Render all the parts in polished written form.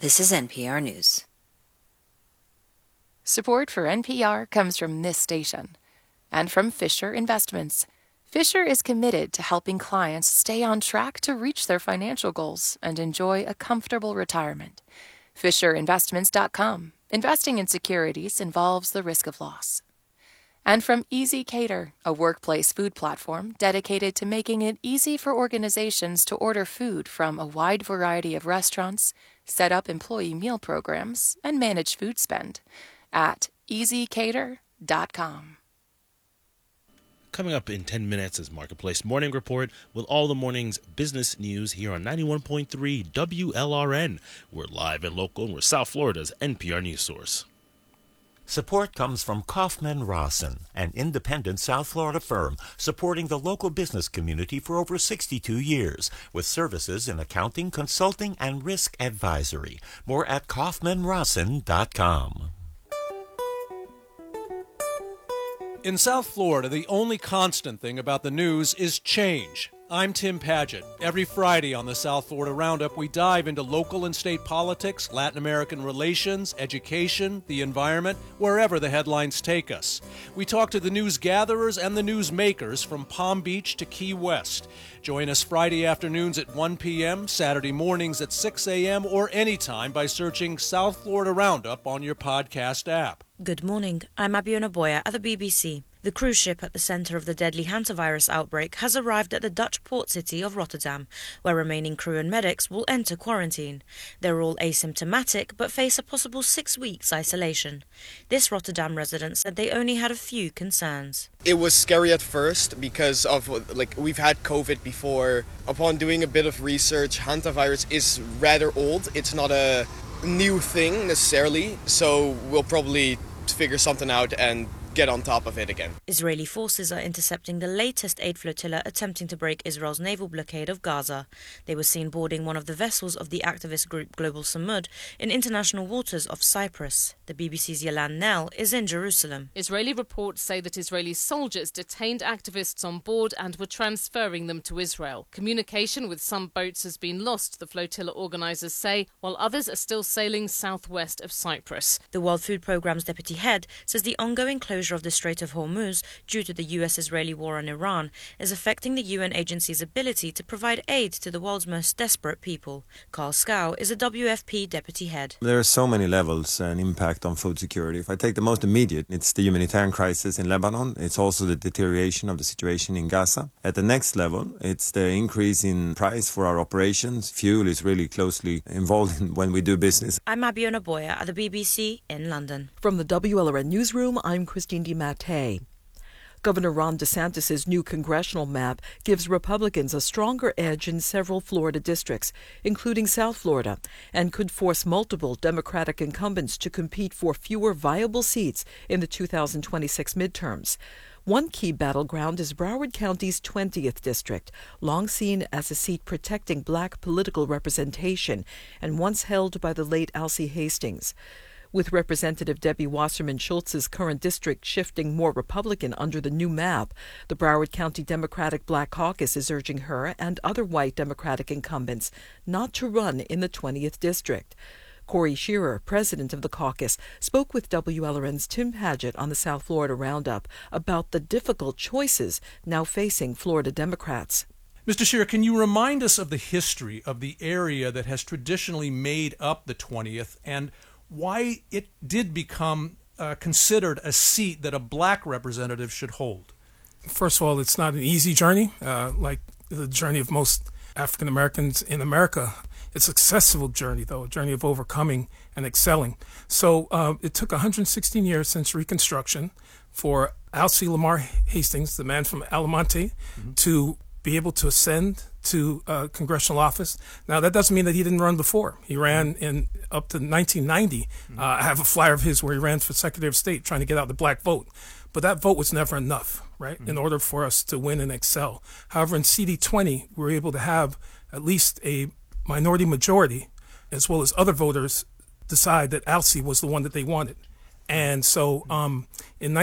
This is NPR News. Support for NPR comes from this station and from Fisher Investments. Fisher is committed to helping clients stay on track to reach their financial goals and enjoy a comfortable retirement. FisherInvestments.com. Investing in securities involves the risk of loss. And from Easy Cater, a workplace food platform dedicated to making it easy for organizations to order food from a wide variety of restaurants, set up employee meal programs, and manage food spend at easycater.com. Coming up in 10 minutes is Marketplace Morning Report with all the morning's business news here on 91.3 WLRN. We're live and local, and we're South Florida's NPR news source. Support comes from Kaufman Rawson, an independent South Florida firm supporting the local business community for over 62 years, with services in accounting, consulting, and risk advisory. More at kaufmanrawson.com. In South Florida, the only constant thing about the news is change. I'm Tim Padgett. Every Friday on the South Florida Roundup, we dive into local and state politics, Latin American relations, education, the environment, wherever the headlines take us. We talk to the news gatherers and the news makers from Palm Beach to Key West. Join us Friday afternoons at 1 p.m., Saturday mornings at 6 a.m., or anytime by searching South Florida Roundup on your podcast app. Good morning. I'm Abiona Boya at the BBC. The cruise ship at the centre of the deadly hantavirus outbreak has arrived at the Dutch port city of Rotterdam, where remaining crew and medics will enter quarantine. They're all asymptomatic but face a possible 6 weeks isolation. This Rotterdam resident said they only had a few concerns. It was scary at first because of we've had COVID before. Upon doing a bit of research, hantavirus is rather old. It's not a new thing necessarily, so we'll probably figure something out and get on top of it again. Israeli forces are intercepting the latest aid flotilla attempting to break Israel's naval blockade of Gaza. They were seen boarding one of the vessels of the activist group Global Samud in international waters off Cyprus. The BBC's Yalan Nell is in Jerusalem. Israeli reports say that Israeli soldiers detained activists on board and were transferring them to Israel. Communication with some boats has been lost, the flotilla organisers say, while others are still sailing southwest of Cyprus. The World Food Programme's deputy head says the ongoing closure of the Strait of Hormuz due to the US-Israeli war on Iran is affecting the UN agency's ability to provide aid to the world's most desperate people. Carl Scow is a WFP deputy head. There are so many levels and impact on food security. If I take the most immediate, it's the humanitarian crisis in Lebanon. It's also the deterioration of the situation in Gaza. At the next level, it's the increase in price for our operations. Fuel is really closely involved in when we do business. I'm Abiona Boya at the BBC in London. From the WLRN Newsroom, I'm Christine DiMattei. Governor Ron DeSantis' new congressional map gives Republicans a stronger edge in several Florida districts, including South Florida, and could force multiple Democratic incumbents to compete for fewer viable seats in the 2026 midterms. One key battleground is Broward County's 20th district, long seen as a seat protecting black political representation and once held by the late Alcee Hastings. With Representative Debbie Wasserman Schultz's current district shifting more Republican under the new map, the Broward County Democratic Black Caucus is urging her and other white Democratic incumbents not to run in the 20th district. Corey Shearer, president of the caucus, spoke with WLRN's Tim Padgett on the South Florida Roundup about the difficult choices now facing Florida Democrats. Mr. Shearer, can you remind us of the history of the area that has traditionally made up the 20th and why it did become considered a seat that a black representative should hold? First of all, it's not an easy journey, like the journey of most African Americans in America. It's a successful journey, though, a journey of overcoming and excelling. So it took 116 years since Reconstruction for Alcee Lamar Hastings, the man from Alamonte, to be able to ascend to congressional office. Now, that doesn't mean that he didn't run before. He ran in up to 1990. I have a flyer of his where he ran for Secretary of State trying to get out the black vote. But that vote was never enough, right, in order for us to win and excel. However, in CD20, we were able to have at least a minority majority, as well as other voters, decide that Alcee was the one that they wanted. And so in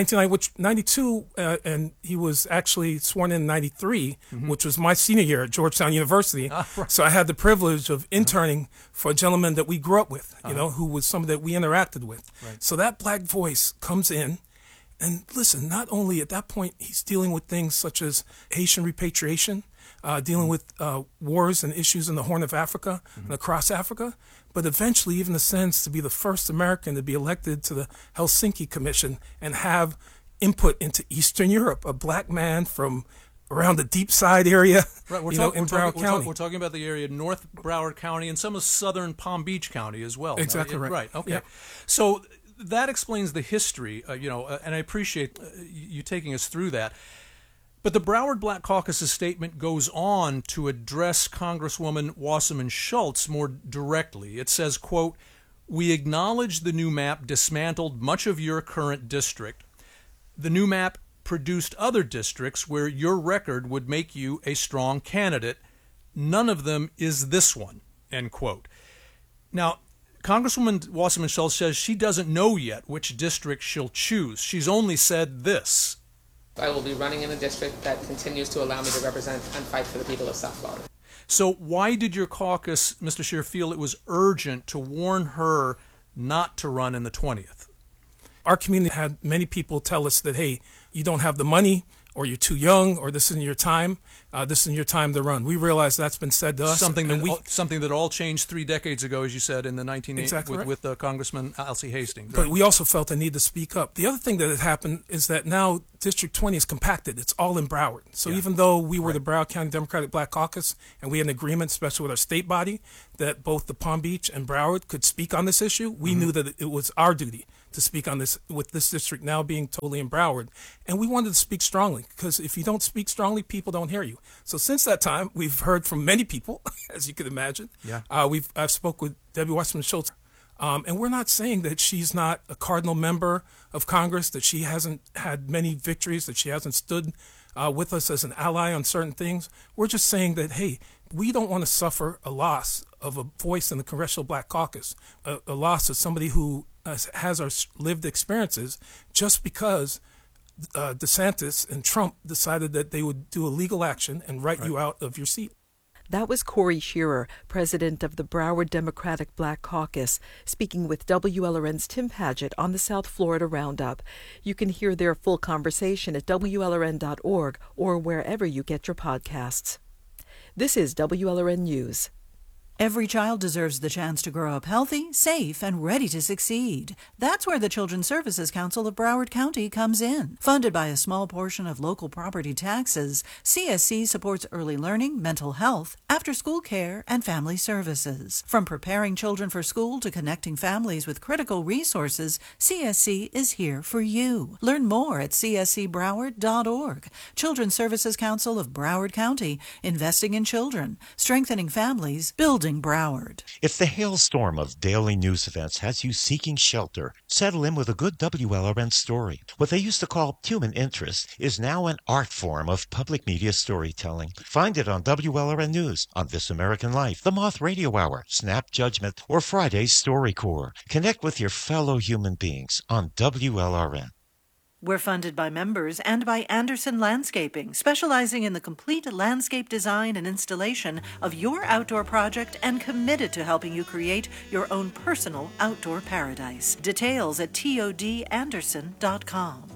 1992, and he was actually sworn in 93, which was my senior year at Georgetown University. Right. So I had the privilege of interning for a gentleman that we grew up with, who was somebody that we interacted with. Right. So that black voice comes in. And listen, not only at that point, he's dealing with things such as Haitian repatriation, dealing with wars and issues in the Horn of Africa and across Africa, but eventually even ascends to be the first American to be elected to the Helsinki Commission and have input into Eastern Europe, a black man from around the Deep Side area, right, in Broward County. We're talking about the area North Broward County and some of southern Palm Beach County as well. Exactly right. Right, okay. Yeah. So that explains the history, and I appreciate you taking us through that. But the Broward Black Caucus's statement goes on to address Congresswoman Wasserman Schultz more directly. It says, quote, "We acknowledge the new map dismantled much of your current district. The new map produced other districts where your record would make you a strong candidate. None of them is this one," end quote. Now, Congresswoman Wasserman Schultz says she doesn't know yet which district she'll choose. She's only said this: I will be running in a district that continues to allow me to represent and fight for the people of South Florida. So why did your caucus, Mr. Scheer, feel it was urgent to warn her not to run in the 20th? Our community had many people tell us that, hey, you don't have the money, or you're too young, or this isn't your time. This isn't your time to run. We realize that's been said to us. Something that all changed 3 decades ago, as you said, in the 1980s exactly with Congressman Alcee Hastings. But we also felt the need to speak up. The other thing that had happened is that now District 20 is compacted. It's all in Broward. So even though we were the Broward County Democratic Black Caucus, and we had an agreement, especially with our state body, that both the Palm Beach and Broward could speak on this issue, we knew that it was our duty to speak on this, with this district now being totally in Broward. And we wanted to speak strongly, because if you don't speak strongly, people don't hear you. So since that time, we've heard from many people, as you can imagine. Yeah. I've spoke with Debbie Wasserman Schultz, and we're not saying that she's not a cardinal member of Congress, that she hasn't had many victories, that she hasn't stood with us as an ally on certain things. We're just saying that, hey, we don't want to suffer a loss of a voice in the Congressional Black Caucus, a loss of somebody who has our lived experiences, just because DeSantis and Trump decided that they would do a legal action and write you out of your seat. That was Corey Scherer, president of the Broward Democratic Black Caucus, speaking with WLRN's Tim Padgett on the South Florida Roundup. You can hear their full conversation at WLRN.org or wherever you get your podcasts. This is WLRN News. Every child deserves the chance to grow up healthy, safe, and ready to succeed. That's where the Children's Services Council of Broward County comes in. Funded by a small portion of local property taxes, CSC supports early learning, mental health, after-school care, and family services. From preparing children for school to connecting families with critical resources, CSC is here for you. Learn more at cscbroward.org. Children's Services Council of Broward County, investing in children, strengthening families, building Broward. If the hailstorm of daily news events has you seeking shelter, settle in with a good WLRN story. What they used to call human interest is now an art form of public media storytelling. Find it on WLRN News, on This American Life, The Moth Radio Hour, Snap Judgment, or Friday's StoryCorps. Connect with your fellow human beings on WLRN. We're funded by members and by Anderson Landscaping, specializing in the complete landscape design and installation of your outdoor project and committed to helping you create your own personal outdoor paradise. Details at todanderson.com.